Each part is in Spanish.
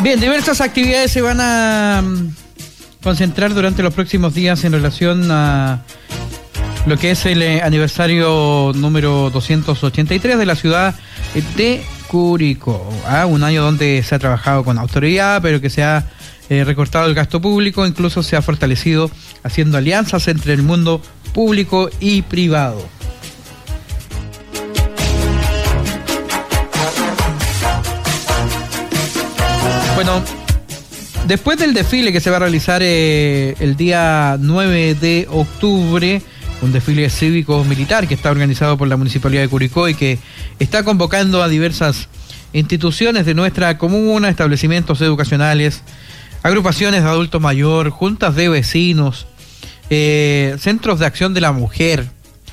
Bien, diversas actividades se van a concentrar durante los próximos días en relación a lo que es el aniversario número 283 de la ciudad de Curicó. Un año donde se ha trabajado con autoridad, pero que se ha recortado el gasto público, incluso se ha fortalecido haciendo alianzas entre el mundo público y privado. Bueno, después del desfile que se va a realizar el día 9 de octubre, un desfile cívico-militar que está organizado por la Municipalidad de Curicó y que está convocando a diversas instituciones de nuestra comuna, establecimientos educacionales, agrupaciones de adultos mayor, juntas de vecinos, centros de acción de la mujer,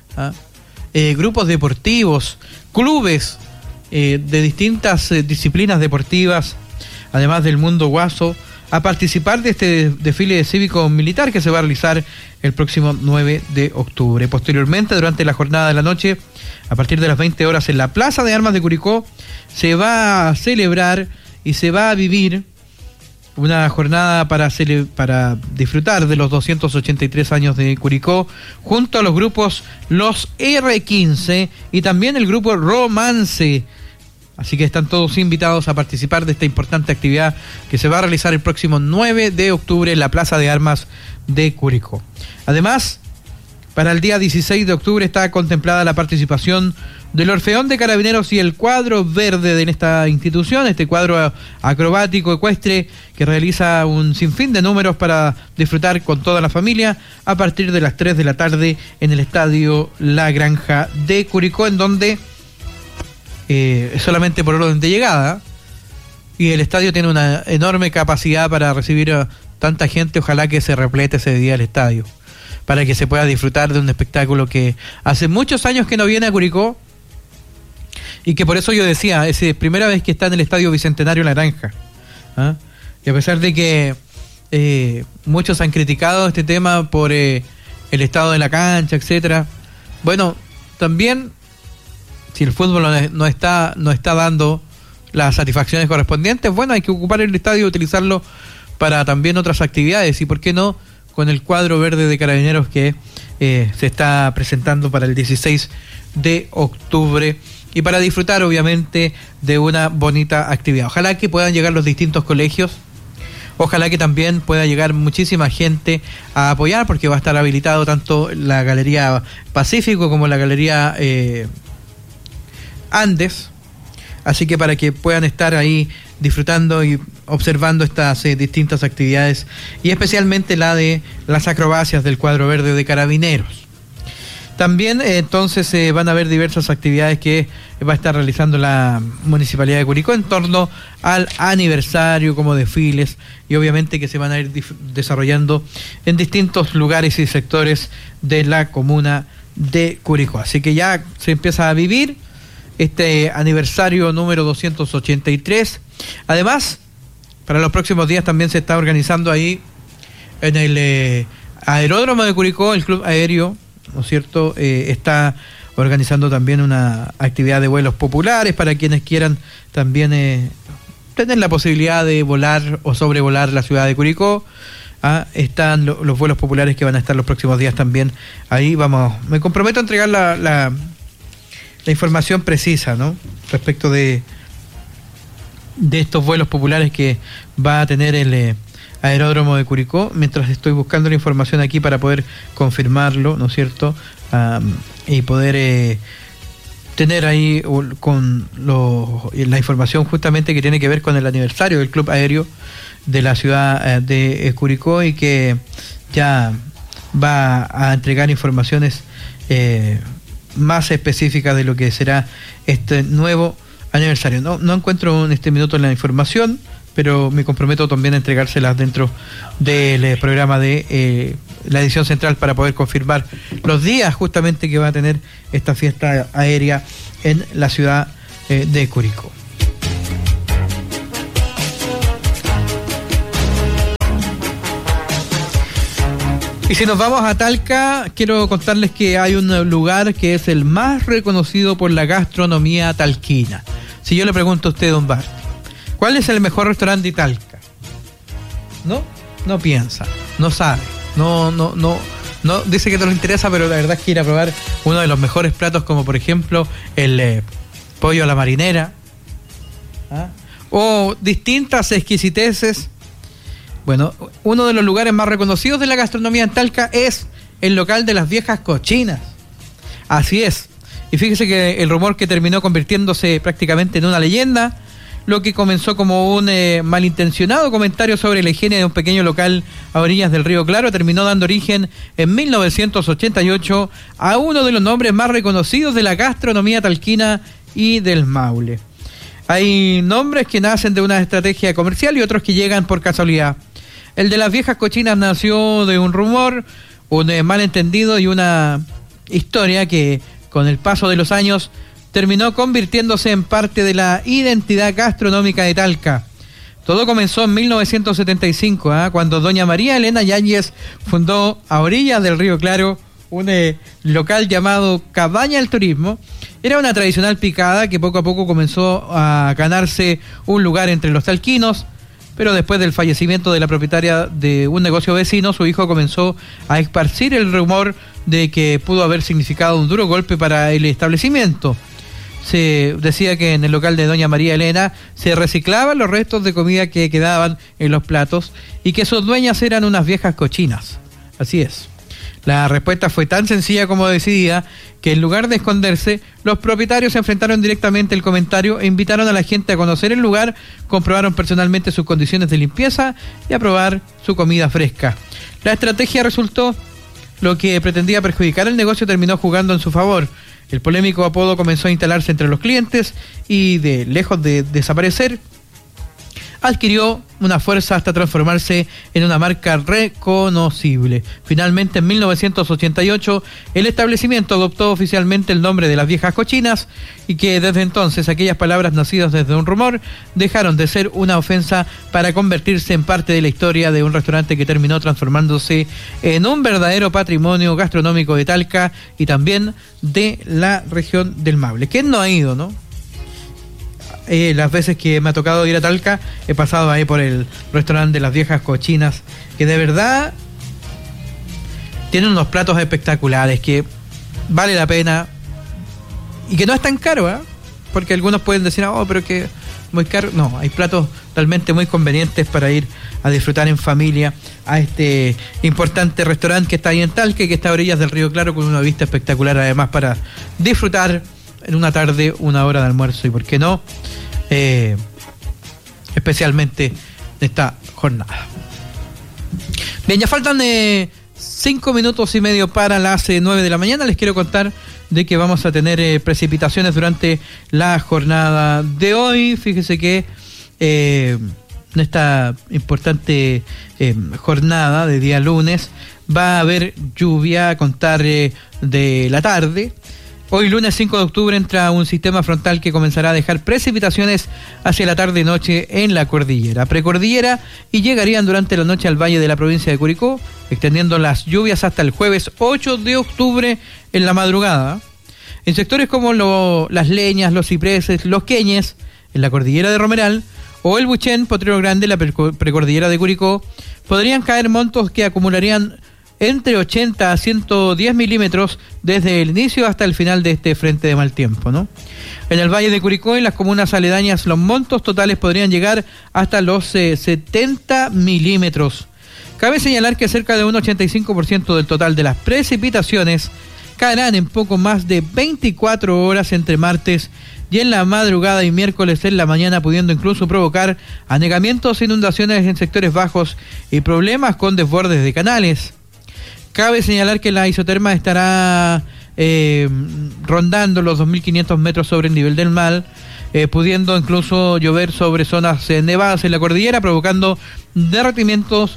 grupos deportivos, clubes de distintas disciplinas deportivas, además del mundo guaso, a participar de este desfile cívico-militar que se va a realizar el próximo 9 de octubre. Posteriormente, durante la jornada de la noche, a partir de las 20 horas en la Plaza de Armas de Curicó, se va a celebrar y se va a vivir una jornada para disfrutar de los 283 años de Curicó, junto a los grupos Los R15 y también el grupo Romance. Así que están todos invitados a participar de esta importante actividad que se va a realizar el próximo 9 de octubre en la Plaza de Armas de Curicó. Además, para el día 16 de octubre está contemplada la participación del Orfeón de Carabineros y el Cuadro Verde en esta institución, este cuadro acrobático ecuestre que realiza un sinfín de números para disfrutar con toda la familia a partir de las 3 de la tarde en el Estadio La Granja de Curicó, en donde solamente por orden de llegada, y el estadio tiene una enorme capacidad para recibir a tanta gente. Ojalá que se replete ese día el estadio para que se pueda disfrutar de un espectáculo que hace muchos años que no viene a Curicó y que por eso yo decía, es la primera vez que está en el Estadio Bicentenario La Granja, y a pesar de que muchos han criticado este tema por el estado de la cancha, etcétera, bueno, también si el fútbol no está dando las satisfacciones correspondientes, bueno, hay que ocupar el estadio y utilizarlo para también otras actividades, y por qué no con el cuadro verde de Carabineros que se está presentando para el 16 de octubre y para disfrutar obviamente de una bonita actividad. Ojalá que puedan llegar los distintos colegios, ojalá que también pueda llegar muchísima gente a apoyar, porque va a estar habilitado tanto la Galería Pacífico como la Galería Andes, así que para que puedan estar ahí disfrutando y observando estas distintas actividades, y especialmente la de las acrobacias del cuadro verde de Carabineros. También entonces van a haber diversas actividades que va a estar realizando la Municipalidad de Curicó en torno al aniversario, como desfiles, y obviamente que se van a ir desarrollando en distintos lugares y sectores de la comuna de Curicó. Así que ya se empieza a vivir este aniversario número 283. Además, para los próximos días también se está organizando ahí en el aeródromo de Curicó, el Club Aéreo, ¿no es cierto? Está organizando también una actividad de vuelos populares para quienes quieran también tener la posibilidad de volar o sobrevolar la ciudad de Curicó. Están los vuelos populares que van a estar los próximos días también ahí. Me comprometo a entregar la información precisa, ¿no?, respecto de estos vuelos populares que va a tener el aeródromo de Curicó, mientras estoy buscando la información aquí para poder confirmarlo, ¿no es cierto?, y poder tener ahí con la información justamente que tiene que ver con el aniversario del Club Aéreo de la ciudad de Curicó, y que ya va a entregar informaciones más específicas de lo que será este nuevo aniversario. No encuentro en este minuto la información, pero me comprometo también a entregárselas dentro del programa de la edición central para poder confirmar los días justamente que va a tener esta fiesta aérea en la ciudad de Curicó. Y si nos vamos a Talca, quiero contarles que hay un lugar que es el más reconocido por la gastronomía talquina. Si yo le pregunto a usted, don Bart, ¿Cuál es el mejor restaurante de Talca? No piensa, no sabe, no, dice que no le interesa, pero la verdad es que ir a probar uno de los mejores platos, como por ejemplo el pollo a la marinera, o distintas exquisiteces. Bueno, uno de los lugares más reconocidos de la gastronomía en Talca es el local de las viejas cochinas. Así es. Y fíjese que el rumor que terminó convirtiéndose prácticamente en una leyenda, lo que comenzó como un malintencionado comentario sobre la higiene de un pequeño local a orillas del Río Claro, terminó dando origen en 1988 a uno de los nombres más reconocidos de la gastronomía talquina y del Maule. Hay nombres que nacen de una estrategia comercial y otros que llegan por casualidad. El de las viejas cochinas nació de un rumor, un malentendido y una historia que con el paso de los años terminó convirtiéndose en parte de la identidad gastronómica de Talca. Todo comenzó en 1975, cuando doña María Elena Yáñez fundó a orillas del Río Claro un local llamado Cabaña del Turismo. Era una tradicional picada que poco a poco comenzó a ganarse un lugar entre los talquinos, pero después del fallecimiento de la propietaria de un negocio vecino, su hijo comenzó a esparcir el rumor de que pudo haber significado un duro golpe para el establecimiento. Se decía que en el local de doña María Elena se reciclaban los restos de comida que quedaban en los platos y que sus dueñas eran unas viejas cochinas. Así es. La respuesta fue tan sencilla como decidida que en lugar de esconderse, los propietarios se enfrentaron directamente al comentario e invitaron a la gente a conocer el lugar, comprobaron personalmente sus condiciones de limpieza y a probar su comida fresca. La estrategia resultó. Lo que pretendía perjudicar el negocio terminó jugando en su favor. El polémico apodo comenzó a instalarse entre los clientes y, de lejos de desaparecer, adquirió una fuerza hasta transformarse en una marca reconocible. Finalmente, en 1988, el establecimiento adoptó oficialmente el nombre de las viejas cochinas y que desde entonces aquellas palabras nacidas desde un rumor dejaron de ser una ofensa para convertirse en parte de la historia de un restaurante que terminó transformándose en un verdadero patrimonio gastronómico de Talca y también de la región del Maule. ¿Quién no ha ido, no? Las veces que me ha tocado ir a Talca, he pasado ahí por el restaurante de las viejas cochinas, que de verdad tienen unos platos espectaculares, que vale la pena y que no es tan caro, porque algunos pueden decir, pero que muy caro. No, hay platos realmente muy convenientes para ir a disfrutar en familia a este importante restaurante que está ahí en Talca y que está a orillas del Río Claro, con una vista espectacular, además, para disfrutar en una tarde, una hora de almuerzo y por qué no, especialmente en esta jornada. Bien, ya faltan 5 minutos y medio para las 9 de la mañana. Les quiero contar de que vamos a tener precipitaciones durante la jornada de hoy. Fíjese que en esta importante jornada de día lunes va a haber lluvia a contar de la tarde. Hoy lunes 5 de octubre entra un sistema frontal que comenzará a dejar precipitaciones hacia la tarde y noche en la cordillera, precordillera, y llegarían durante la noche al valle de la provincia de Curicó, extendiendo las lluvias hasta el jueves 8 de octubre en la madrugada. En sectores como Las Leñas, Los Cipreses, Los Queñes, en la cordillera de Romeral, o el Buchén, Potrero Grande, la precordillera de Curicó, podrían caer montos que acumularían entre 80 a 110 milímetros desde el inicio hasta el final de este frente de mal tiempo, ¿no? En el Valle de Curicó y las comunas aledañas, los montos totales podrían llegar hasta los 70 milímetros. Cabe señalar que cerca de un 85% del total de las precipitaciones caerán en poco más de 24 horas entre martes y en la madrugada y miércoles en la mañana, pudiendo incluso provocar anegamientos, inundaciones en sectores bajos y problemas con desbordes de canales. Cabe señalar que la isoterma estará rondando los 2.500 metros sobre el nivel del mar, pudiendo incluso llover sobre zonas nevadas en la cordillera, provocando derretimientos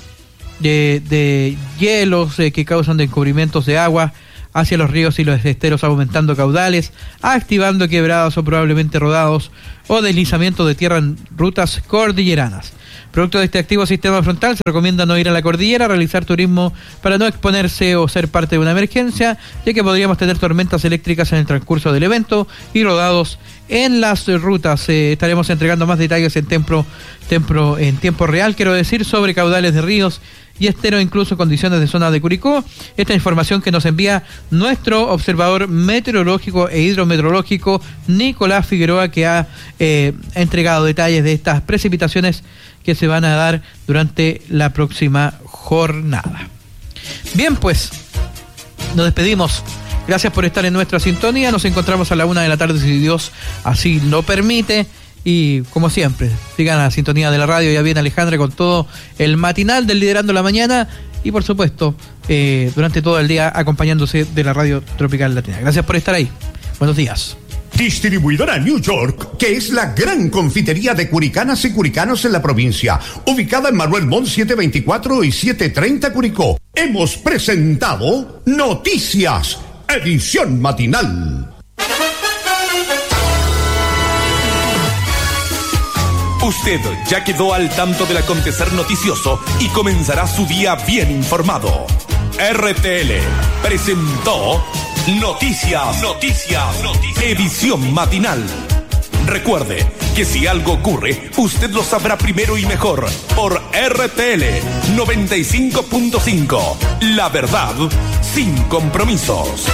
de hielos que causan descubrimientos de agua hacia los ríos y los esteros, aumentando caudales, activando quebrados o probablemente rodados o deslizamiento de tierra en rutas cordilleranas. Producto de este activo sistema frontal, se recomienda no ir a la cordillera, realizar turismo para no exponerse o ser parte de una emergencia, ya que podríamos tener tormentas eléctricas en el transcurso del evento y rodados en las rutas. Estaremos entregando más detalles en tiempo real, quiero decir, sobre caudales de ríos y esteros, incluso condiciones de zona de Curicó. Esta información que nos envía nuestro observador meteorológico e hidrometeorológico Nicolás Figueroa, que ha entregado detalles de estas precipitaciones que se van a dar durante la próxima jornada. Bien, pues nos despedimos. Gracias por estar en nuestra sintonía. Nos encontramos a la 1:00 p.m, si Dios así lo permite. Y como siempre, sigan a la sintonía de la radio. Ya viene Alejandra con todo el matinal del Liderando la Mañana. Y por supuesto, durante todo el día acompañándose de la radio Tropical Latina. Gracias por estar ahí. Buenos días. Distribuidora New York, que es la gran confitería de curicanas y curicanos en la provincia, ubicada en Manuel Montt 724 y 730 Curicó. Hemos presentado Noticias, edición matinal. Usted ya quedó al tanto del acontecer noticioso y comenzará su día bien informado. RTL presentó Noticias, edición matinal. Recuerde que si algo ocurre, usted lo sabrá primero y mejor por RTL 95.5. La verdad sin compromisos.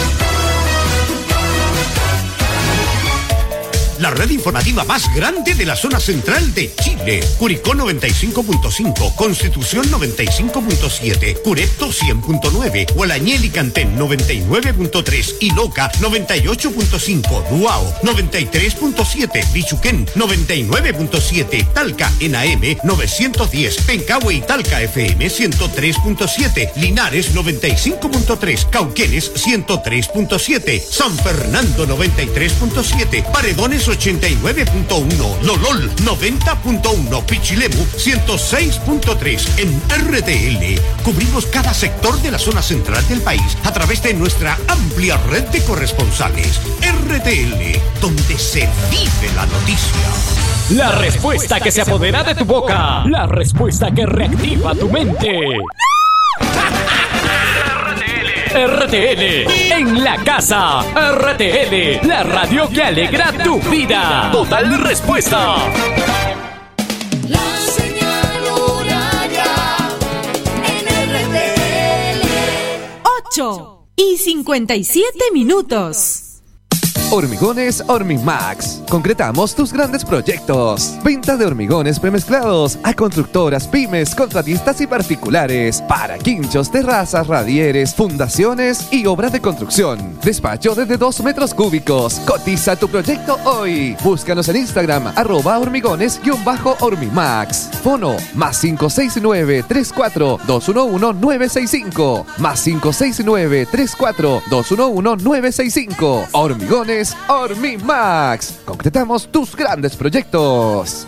La red informativa más grande de la zona central de Chile. Curicó 95.5, Constitución 95.7, Curepto 100.9, Gualañel y Cantén 99.3 y Loca 98.5, Duao 93.7, Bichuquén 99.7, Talca en AM 910, Pencahue y Talca FM 103.7, Linares 95.3, Cauquenes 103.7, San Fernando 93.7, Paredones 89.1, Lolol 90.1, Pichilemu 106.3. En RTL cubrimos cada sector de la zona central del país a través de nuestra amplia red de corresponsales. RTL, donde se vive la noticia. La respuesta que se apodera de tu boca. La respuesta que reactiva tu mente. RTL en la casa. RTL, la radio que alegra tu vida. Total respuesta. La señal horaria en RTL. 8:57. Hormigones Hormimax. Concretamos tus grandes proyectos. Venta de hormigones premezclados a constructoras, pymes, contratistas y particulares. Para quinchos, terrazas, radieres, fundaciones y obras de construcción. Despacho desde 2 metros cúbicos. Cotiza tu proyecto hoy. Búscanos en Instagram @hormigones_Hormimax. Fono +569 34 211 965. +569 34 211 965. Hormigones Hormimax. Concretamos tus grandes proyectos.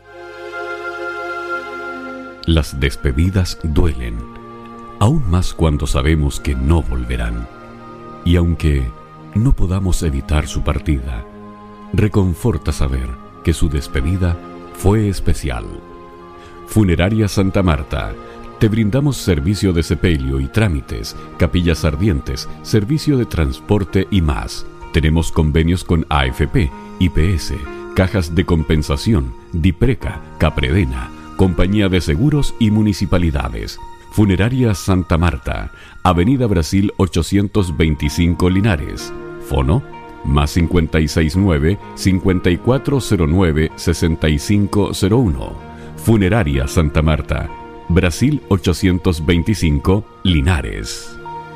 Las despedidas duelen, aún más cuando sabemos que no volverán. Y aunque no podamos evitar su partida, reconforta saber que su despedida fue especial. Funeraria Santa Marta. Te brindamos servicio de sepelio y trámites, capillas ardientes, servicio de transporte y más. Tenemos convenios con AFP, IPS, Cajas de Compensación, Dipreca, Capredena, Compañía de Seguros y Municipalidades. Funeraria Santa Marta, Avenida Brasil 825 Linares. Fono +569 5409 6501. Funeraria Santa Marta, Brasil 825 Linares.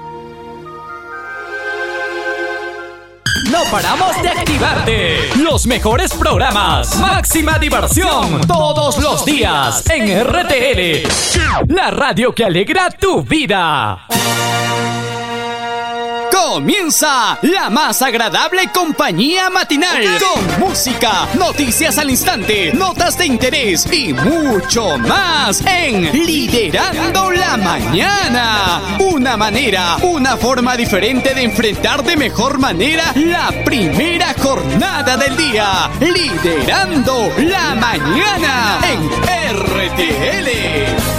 No paramos de activarte. Los mejores programas, máxima diversión, todos los días en RTL. La radio que alegra tu vida. Comienza la más agradable compañía matinal, con música, noticias al instante, notas de interés y mucho más en Liderando la Mañana. Una una manera, una forma diferente de enfrentar de mejor manera la primera jornada del día, liderando la mañana en RTL.